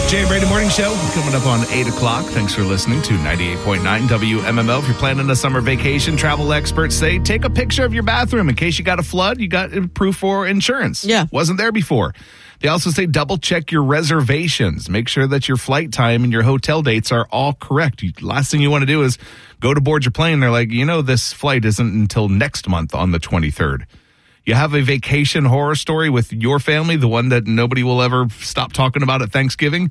Jay and Brady Morning Show coming up on 8 o'clock. Thanks for listening to 98.9 WMML. If you're planning a summer vacation, travel experts say take a picture of your bathroom in case you got a flood. You got proof for insurance. Yeah. Wasn't there before. They also say double check your reservations. Make sure that your flight time and your hotel dates are all correct. Last thing you want to do is go to board your plane. They're like, this flight isn't until next month on the 23rd. You have a vacation horror story with your family, the one that nobody will ever stop talking about at Thanksgiving?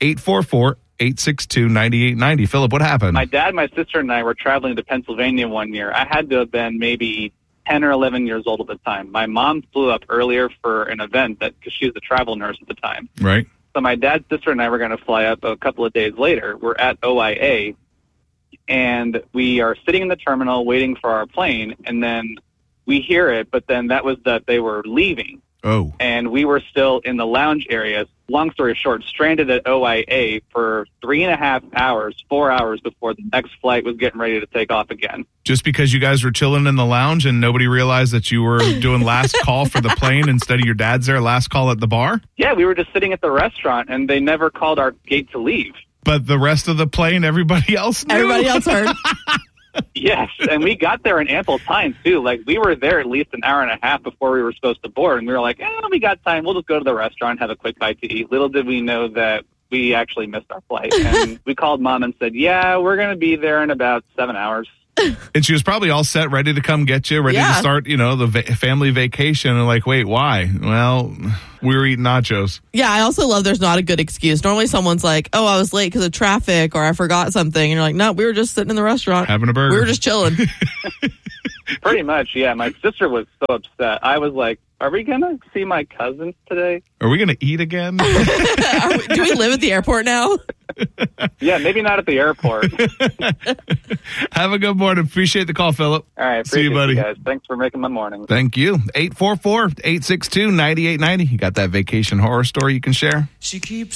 844-862-9890. Philip, what happened? My dad, my sister, and I were traveling to Pennsylvania one year. I had to have been maybe 10 or 11 years old at the time. My mom flew up earlier for an event because she was a travel nurse at the time. Right. So my dad, sister, and I were going to fly up a couple of days later. We're at OIA, and we are sitting in the terminal waiting for our plane, and then we hear it, but then that was that they were leaving. Oh. And we were still in the lounge area. Long story short, stranded at OIA for 3.5 hours, 4 hours before the next flight was getting ready to take off again. Just because you guys were chilling in the lounge and nobody realized that you were doing last call for the plane instead of your dad's there, last call at the bar? Yeah, we were just sitting at the restaurant, and they never called our gate to leave. But the rest of the plane, everybody else knew? Everybody else heard. Yes, and we got there in ample time, too. Like, we were there at least an hour and a half before we were supposed to board, and we were like, we got time. We'll just go to the restaurant, have a quick bite to eat. Little did we know that we actually missed our flight. And we called Mom and said, yeah, we're going to be there in about 7 hours. And she was probably all set, ready to come get you, ready to start, the family vacation. And like, wait, why? Well, we were eating nachos. Yeah, I also love there's not a good excuse. Normally someone's like, oh, I was late because of traffic or I forgot something. And you're like, no, we were just sitting in the restaurant. Having a burger. We were just chilling. Pretty much, yeah. My sister was so upset. I was like, are we going to see my cousins today? Are we going to eat again? Do we live at the airport now? Yeah, maybe not at the airport. Have a good morning. Appreciate the call, Philip. All right. See you, buddy. Guys. Thanks for making my morning. Thank you. 844-862-9890. You got that vacation horror story you can share? She keeps